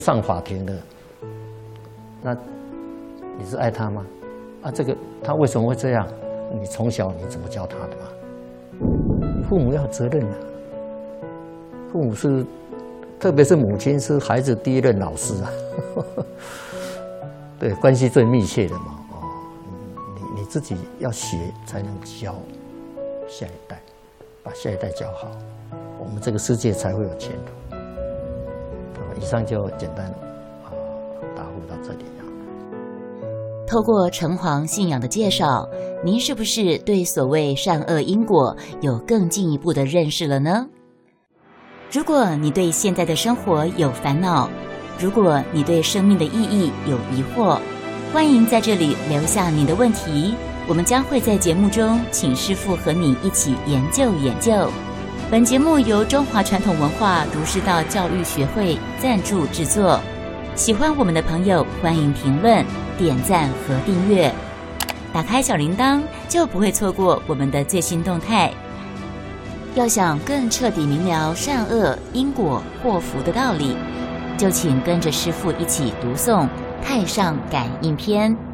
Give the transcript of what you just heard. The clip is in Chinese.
上法庭了，那你是爱他吗？啊，这个他为什么会这样？你从小你怎么教他的嘛？父母要有责任啊，父母是，特别是母亲是孩子第一任老师啊，对，关系最密切的嘛。哦，你自己要学才能教下一代，把下一代教好，我们这个世界才会有前途。以上就简单答复到这里啊。 透过城隍信仰的介绍，您是不是对所谓善恶因果有更进一步的认识了呢？如果你对现在的生活有烦恼，如果你对生命的意义有疑惑，欢迎在这里留下您的问题，我们将会在节目中请师父和你一起研究研究。本节目由中华传统文化儒释道教育学会赞助制作。喜欢我们的朋友，欢迎评论、点赞和订阅。打开小铃铛，就不会错过我们的最新动态。要想更彻底明了善恶因果祸福的道理，就请跟着师父一起读诵《太上感应篇》。